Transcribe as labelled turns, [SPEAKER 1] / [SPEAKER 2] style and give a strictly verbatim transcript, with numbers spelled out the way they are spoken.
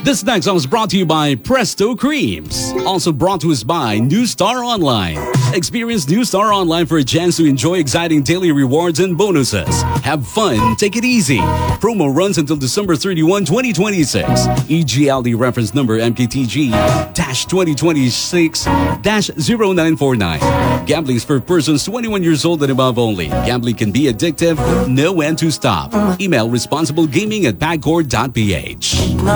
[SPEAKER 1] This next song is brought to you by Presto Creams. Also brought to us by New Star Online. Experience New Star Online for a chance to enjoy exciting daily rewards and bonuses. Have fun, take it easy. Promo runs until December thirty-first, twenty twenty-six. E G L D reference number M K T G twenty twenty-six zero nine four nine. Gambling is for persons twenty-one years old and above only. Gambling can be addictive. Know when to stop. Email responsiblegaming at pagcor dot p h.